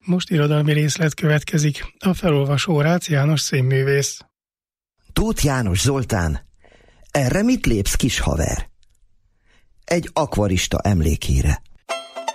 Most irodalmi részlet következik, a felolvasó Rácz János színművész. Tóth János Zoltán, erre mit lépsz, kis haver? Egy akvarista emlékére.